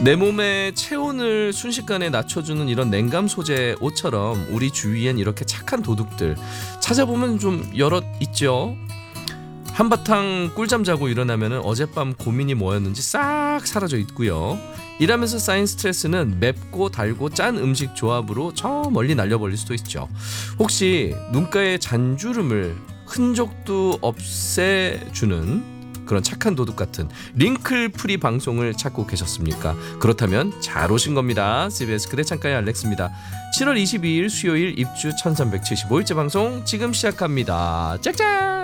내 몸의 체온을 순식간에 낮춰주는 이런 냉감 소재 옷처럼 우리 주위엔 이렇게 착한 도둑들 찾아보면 좀 여럿 있죠. 한바탕 꿀잠 자고 일어나면 어젯밤 고민이 뭐였는지 싹 사라져 있고요. 일하면서 쌓인 스트레스는 맵고 달고 짠 음식 조합으로 저 멀리 날려버릴 수도 있죠. 혹시 눈가의 잔주름을 흔적도 없애주는 그런 착한 도둑 같은 링클 프리 방송을 찾고 계셨습니까? 그렇다면 잘 오신 겁니다. CBS 그대 창가의 알렉스입니다. 7월 22일 수요일 입주 1375일째 방송 지금 시작합니다. 짝짝!